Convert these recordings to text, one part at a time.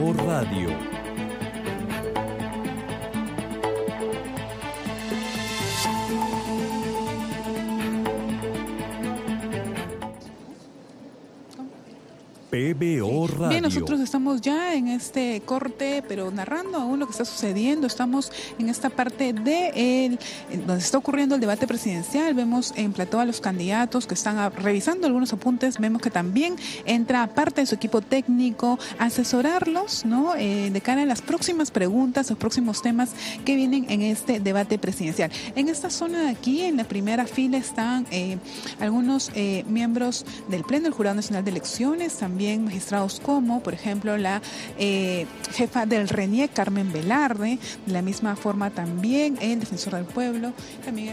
PBO Radio. PBO Radio. Bien, nosotros estamos ya en este corte, pero narrando aún lo que está sucediendo. Estamos en esta parte de donde está ocurriendo el debate presidencial. Vemos en plató a los candidatos que están revisando algunos apuntes. Vemos que también entra parte de su equipo técnico a asesorarlos, ¿no? De cara a las próximas preguntas, los próximos temas que vienen en este debate presidencial. En esta zona de aquí, en la primera fila, están algunos miembros del Pleno del Jurado Nacional de Elecciones, también magistrados como, por ejemplo, la jefa del RENIEC, Carmen Velarde, de la misma forma también el defensor del pueblo, también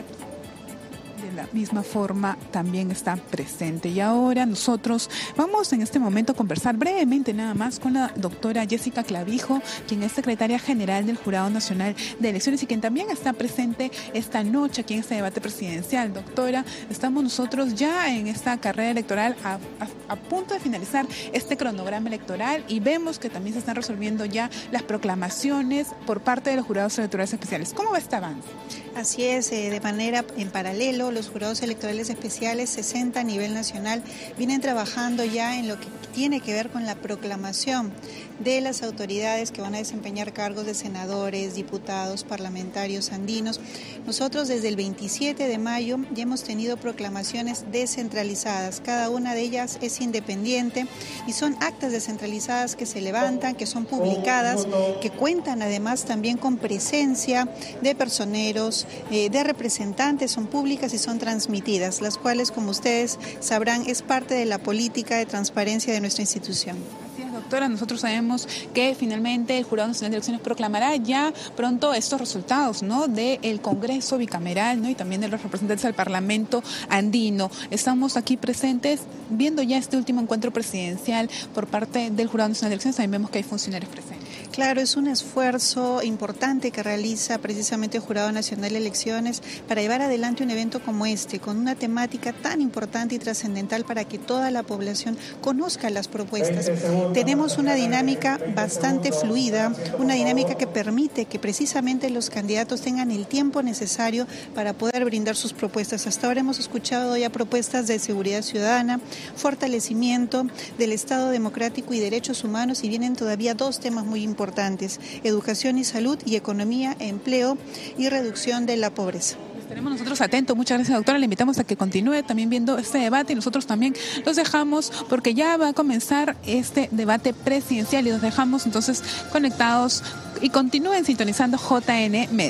de la misma forma también está presente. Y ahora nosotros vamos en este momento a conversar brevemente nada más con la doctora Jessica Clavijo, quien es secretaria general del Jurado Nacional de Elecciones y quien también está presente esta noche aquí en este debate presidencial. Doctora, estamos nosotros ya en esta carrera electoral a punto de finalizar este cronograma electoral y vemos que también se están resolviendo ya las proclamaciones por parte de los jurados electorales especiales. ¿Cómo va este avance? Así es, de manera en paralelo, los jurados electorales especiales 60 a nivel nacional vienen trabajando ya en lo que tiene que ver con la proclamación de las autoridades que van a desempeñar cargos de senadores, diputados, parlamentarios andinos. Nosotros desde el 27 de mayo ya hemos tenido proclamaciones descentralizadas, cada una de ellas es independiente y son actas descentralizadas que se levantan, que son publicadas, que cuentan además también con presencia de personeros, de representantes, son públicas y son transmitidas, las cuales, como ustedes sabrán, es parte de la política de transparencia de nuestra institución. Doctora, nosotros sabemos que finalmente el Jurado Nacional de Elecciones proclamará ya pronto estos resultados, ¿no?, del Congreso bicameral, ¿no?, y también de los representantes del Parlamento andino. Estamos aquí presentes viendo ya este último encuentro presidencial por parte del Jurado Nacional de Elecciones. También vemos que hay funcionarios presentes. Claro, es un esfuerzo importante que realiza precisamente el Jurado Nacional de Elecciones para llevar adelante un evento como este, con una temática tan importante y trascendental para que toda la población conozca las propuestas. Tenemos una dinámica bastante fluida, una dinámica que permite que precisamente los candidatos tengan el tiempo necesario para poder brindar sus propuestas. Hasta ahora hemos escuchado ya propuestas de seguridad ciudadana, fortalecimiento del Estado democrático y derechos humanos, y vienen todavía dos temas muy importantes: educación y salud, y economía, empleo y reducción de la pobreza. Estaremos nosotros atentos. Muchas gracias, doctora. Le invitamos a que continúe también viendo este debate y nosotros también los dejamos porque ya va a comenzar este debate presidencial y los dejamos entonces conectados y continúen sintonizando JN Media.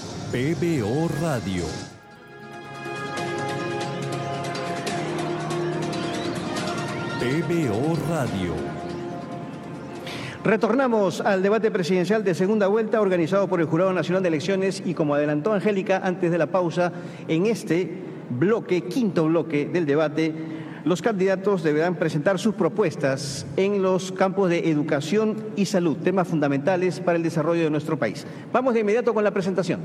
PBO Radio. PBO Radio. Retornamos al debate presidencial de segunda vuelta organizado por el Jurado Nacional de Elecciones y, como adelantó Angélica antes de la pausa, en este bloque, quinto bloque del debate, los candidatos deberán presentar sus propuestas en los campos de educación y salud, temas fundamentales para el desarrollo de nuestro país. Vamos de inmediato con la presentación.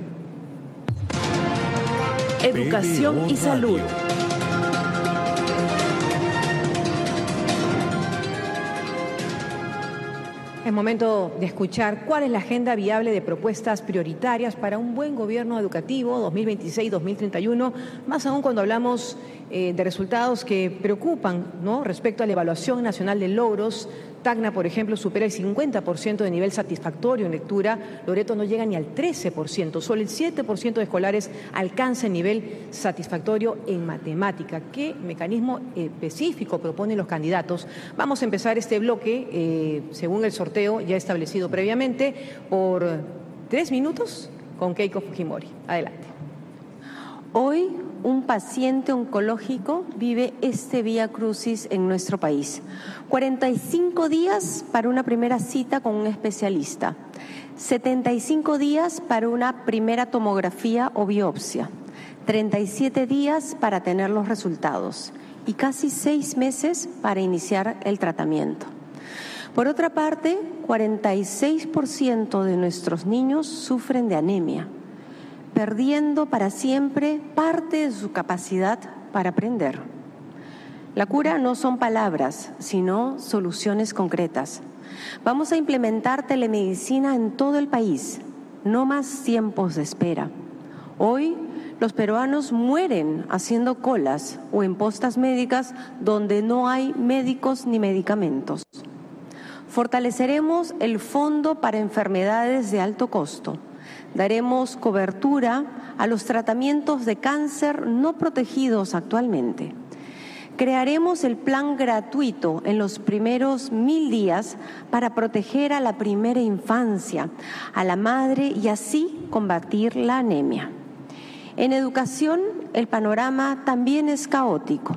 Educación y salud. Es momento de escuchar cuál es la agenda viable de propuestas prioritarias para un buen gobierno educativo 2026-2031, más aún cuando hablamos de resultados que preocupan, ¿no?, respecto a la evaluación nacional de logros. Tacna, por ejemplo, supera el 50% de nivel satisfactorio en lectura. Loreto no llega ni al 13%. Solo el 7% de escolares alcanza el nivel satisfactorio en matemática. ¿Qué mecanismo específico proponen los candidatos? Vamos a empezar este bloque, según el sorteo ya establecido previamente, por 3 minutos con Keiko Fujimori. Adelante. Hoy, un paciente oncológico vive este vía crucis en nuestro país. 45 días para una primera cita con un especialista, 75 días para una primera tomografía o biopsia, 37 días para tener los resultados y casi 6 meses para iniciar el tratamiento. Por otra parte, 46% de nuestros niños sufren de anemia, perdiendo para siempre parte de su capacidad para aprender. La cura no son palabras, sino soluciones concretas. Vamos a implementar telemedicina en todo el país. No más tiempos de espera. Hoy los peruanos mueren haciendo colas o en postas médicas donde no hay médicos ni medicamentos. Fortaleceremos el Fondo para Enfermedades de Alto Costo. Daremos cobertura a los tratamientos de cáncer no protegidos actualmente. Crearemos el plan gratuito en los primeros 1000 días para proteger a la primera infancia, a la madre y así combatir la anemia. En educación, el panorama también es caótico.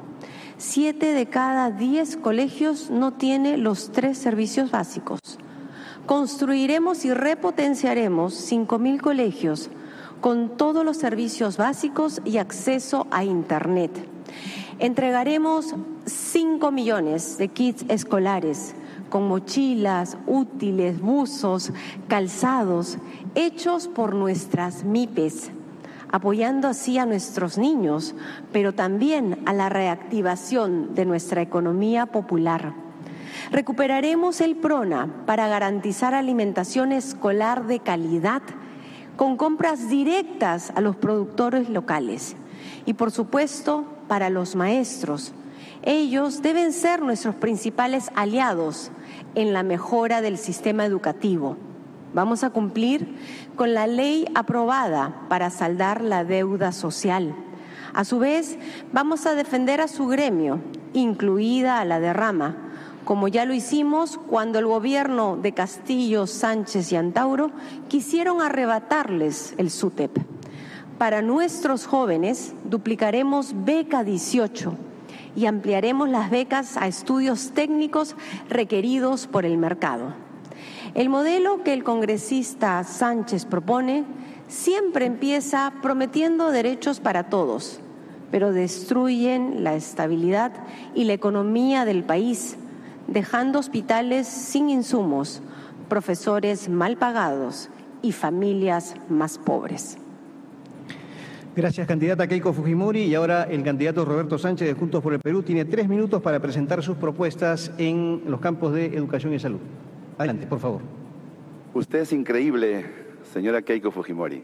7 de cada 10 colegios no tienen los 3 servicios básicos. Construiremos y repotenciaremos 5.000 colegios con todos los servicios básicos y acceso a Internet. Entregaremos 5 millones de kits escolares con mochilas, útiles, buzos, calzados, hechos por nuestras MIPES, apoyando así a nuestros niños, pero también a la reactivación de nuestra economía popular. Recuperaremos el PRONA para garantizar alimentación escolar de calidad, con compras directas a los productores locales. Y por supuesto, para los maestros. Ellos deben ser nuestros principales aliados en la mejora del sistema educativo. Vamos a cumplir con la ley aprobada para saldar la deuda social. A su vez, vamos a defender a su gremio, incluida a la derrama, como ya lo hicimos cuando el gobierno de Castillo, Sánchez y Antauro quisieron arrebatarles el SUTEP. Para nuestros jóvenes duplicaremos Beca 18 y ampliaremos las becas a estudios técnicos requeridos por el mercado. El modelo que el congresista Sánchez propone siempre empieza prometiendo derechos para todos, pero destruyen la estabilidad y la economía del país, dejando hospitales sin insumos, profesores mal pagados y familias más pobres. Gracias, candidata Keiko Fujimori. Y ahora el candidato Roberto Sánchez de Juntos por el Perú tiene 3 minutos para presentar sus propuestas en los campos de educación y salud. Adelante, por favor. Usted es increíble, señora Keiko Fujimori.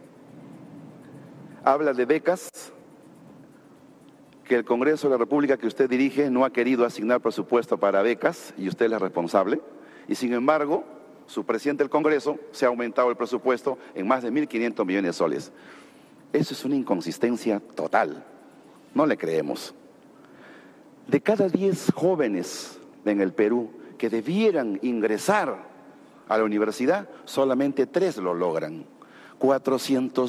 Habla de becas que el Congreso de la República que usted dirige no ha querido asignar presupuesto para becas y usted es la responsable. Y sin embargo, su presidente del Congreso se ha aumentado el presupuesto en más de 1.500 millones de soles. Eso es una inconsistencia total. No le creemos. De cada 10 jóvenes en el Perú que debieran ingresar a la universidad, solamente 3 lo logran. 400